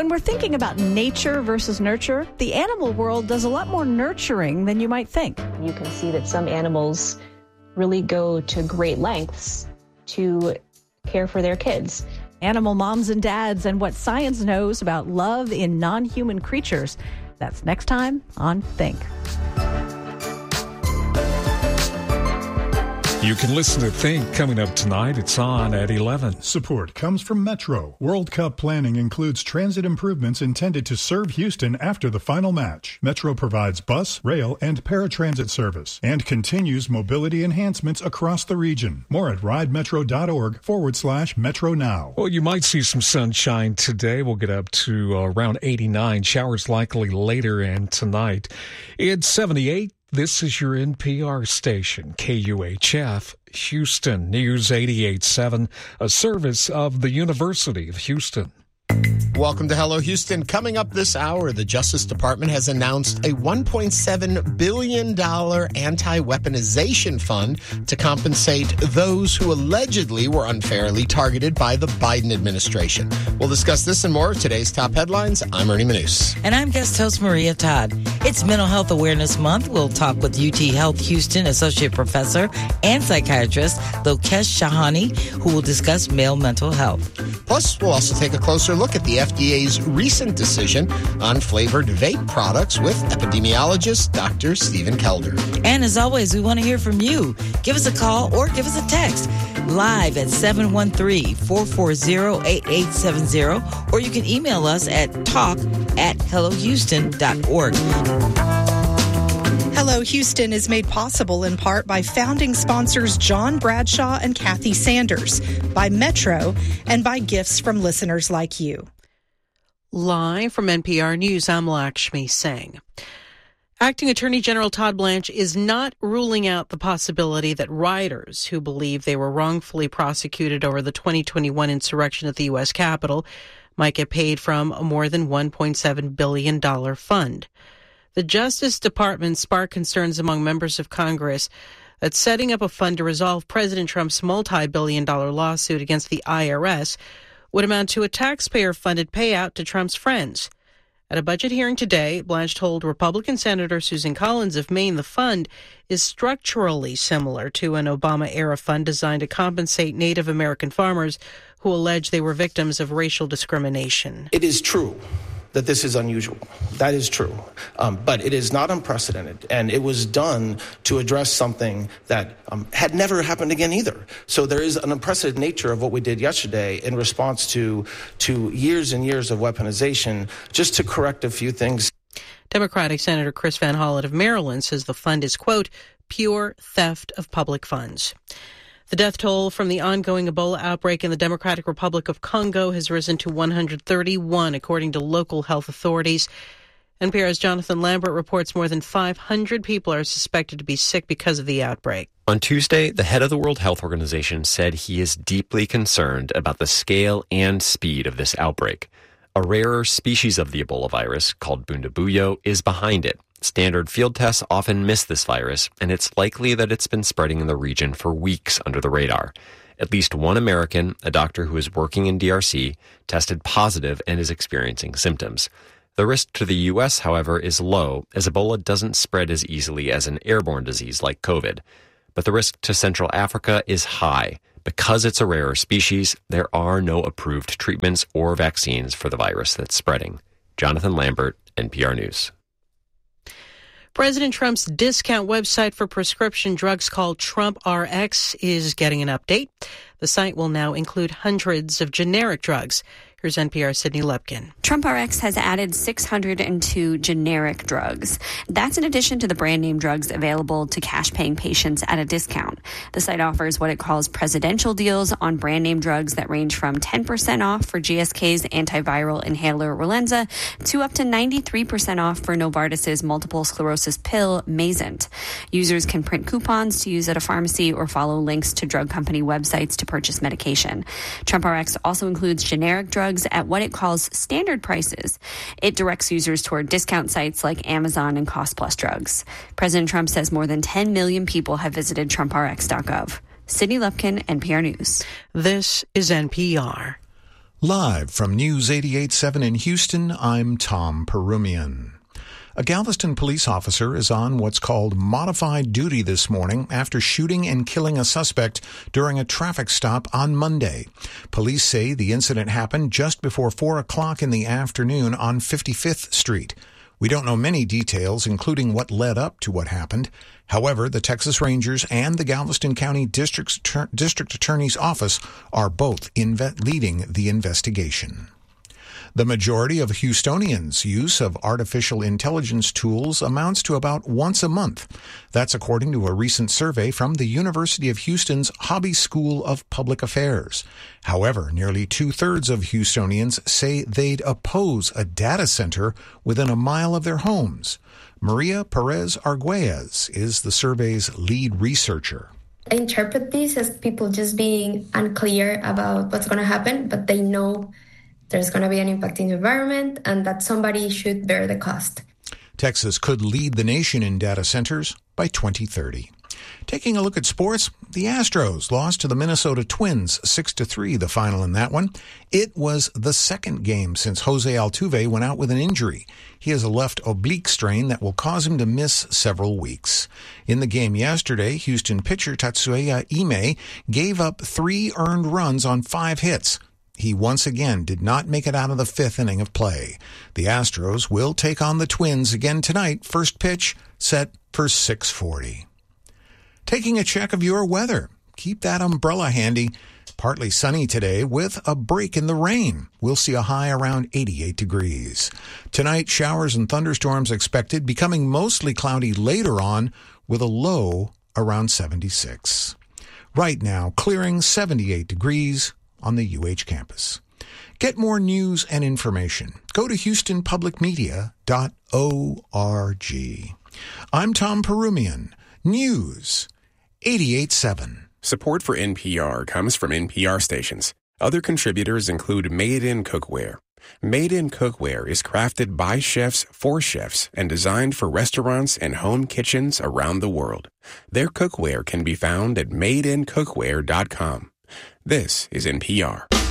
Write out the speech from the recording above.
When we're thinking about nature versus nurture, the animal world does a lot more nurturing than you might think. You can see that some animals really go to great lengths to care for their kids. Animal moms and dads and what science knows about love in non-human creatures. That's next time on Think. You can listen to Think coming up tonight. It's on at 11. Support comes from Metro. World Cup planning includes transit improvements intended to serve Houston after the final match. Metro provides bus, rail, and paratransit service and continues mobility enhancements across the region. More at ridemetro.org/Metro Now. Well, you might see some sunshine today. We'll get up to around 89. Showers likely later and tonight. It's 78. This is your NPR station, KUHF, Houston News 88.7, a service of the University of Houston. Welcome to Hello Houston. Coming up this hour, the Justice Department has announced a $1.7 billion anti-weaponization fund to compensate those who allegedly were unfairly targeted by the Biden administration. We'll discuss this and more of today's top headlines. I'm Ernie Manous. And I'm guest host Maria Todd. It's Mental Health Awareness Month. We'll talk with UT Health Houston Associate Professor and Psychiatrist Lokesh Shahani, who will discuss male mental health. Plus, we'll also take a closer look at the FDA's recent decision on flavored vape products with epidemiologist Dr. Stephen Kelder. And as always, we want to hear from you. Give us a call or give us a text live at 713-440-8870, or you can email us at talk@hellohouston.org. Hello Houston is made possible in part by founding sponsors John Bradshaw and Kathy Sanders, by Metro, and by gifts from listeners like you. Live from NPR News, I'm Lakshmi Singh. Acting Attorney General Todd Blanche is not ruling out the possibility that rioters who believe they were wrongfully prosecuted over the 2021 insurrection at the U.S. Capitol might get paid from a more than $1.7 billion fund. The Justice Department sparked concerns among members of Congress that setting up a fund to resolve President Trump's multi-billion-dollar lawsuit against the IRS would amount to a taxpayer-funded payout to Trump's friends. At a budget hearing today, Blanche told Republican Senator Susan Collins of Maine the fund is structurally similar to an Obama-era fund designed to compensate Native American farmers who allege they were victims of racial discrimination. It is true that this is unusual. That is true. But it is not unprecedented. And it was done to address something that had never happened again either. So there is an unprecedented nature of what we did yesterday in response to years and years of weaponization, just to correct a few things. Democratic Senator Chris Van Hollen of Maryland says the fund is, quote, pure theft of public funds. The death toll from the ongoing Ebola outbreak in the Democratic Republic of Congo has risen to 131, according to local health authorities. NPR's Jonathan Lambert reports more than 500 people are suspected to be sick because of the outbreak. On Tuesday, the head of the World Health Organization said he is deeply concerned about the scale and speed of this outbreak. A rarer species of the Ebola virus, called Bundibugyo, is behind it. Standard field tests often miss this virus, and it's likely that it's been spreading in the region for weeks under the radar. At least one American, a doctor who is working in DRC, tested positive and is experiencing symptoms. The risk to the U.S., however, is low, as Ebola doesn't spread as easily as an airborne disease like COVID. But the risk to Central Africa is high. Because it's a rarer species, there are no approved treatments or vaccines for the virus that's spreading. Jonathan Lambert, NPR News. President Trump's discount website for prescription drugs called TrumpRx is getting an update. The site will now include hundreds of generic drugs. Here's NPR's Sydney Lepkin. TrumpRx has added 602 generic drugs. That's in addition to the brand name drugs available to cash-paying patients at a discount. The site offers what it calls presidential deals on brand name drugs that range from 10% off for GSK's antiviral inhaler Relenza to up to 93% off for Novartis's multiple sclerosis pill Mayzent. Users can print coupons to use at a pharmacy or follow links to drug company websites to purchase medication. TrumpRx also includes generic drugs at what it calls standard prices. It directs users toward discount sites like Amazon and Cost Plus Drugs. President Trump says more than 10 million people have visited TrumpRx.gov. Sydney Lepkin, NPR News. This is NPR. Live from News 88.7 in Houston, I'm Tom Perumian. A Galveston police officer is on what's called modified duty this morning after shooting and killing a suspect during a traffic stop on Monday. Police say the incident happened just before 4 o'clock in the afternoon on 55th Street. We don't know many details, including what led up to what happened. However, the Texas Rangers and the Galveston County District Attorney's Office are both leading the investigation. The majority of Houstonians' use of artificial intelligence tools amounts to about once a month. That's according to a recent survey from the University of Houston's Hobby School of Public Affairs. However, nearly 2/3 of Houstonians say they'd oppose a data center within a mile of their homes. Maria Perez Arguelles is the survey's lead researcher. I interpret this as people just being unclear about what's going to happen, but they know there's going to be an impact in the environment and that somebody should bear the cost. Texas could lead the nation in data centers by 2030. Taking a look at sports, the Astros lost to the Minnesota Twins 6-3, the final in that one. It was the second game since Jose Altuve went out with an injury. He has a left oblique strain that will cause him to miss several weeks. In the game yesterday, Houston pitcher Tatsuya Ime gave up 3 earned runs on 5 hits. He once again did not make it out of the 5th inning of play. The Astros will take on the Twins again tonight. First pitch set for 6:40. Taking a check of your weather. Keep that umbrella handy. Partly sunny today with a break in the rain. We'll see a high around 88 degrees. Tonight, showers and thunderstorms expected, becoming mostly cloudy later on with a low around 76. Right now, clearing 78 degrees on the UH campus. Get more news and information. Go to HoustonPublicMedia.org. I'm Tom Perumian. News 88.7. Support for NPR comes from NPR stations. Other contributors include Made in Cookware. Made in Cookware is crafted by chefs for chefs and designed for restaurants and home kitchens around the world. Their cookware can be found at madeincookware.com. This is NPR.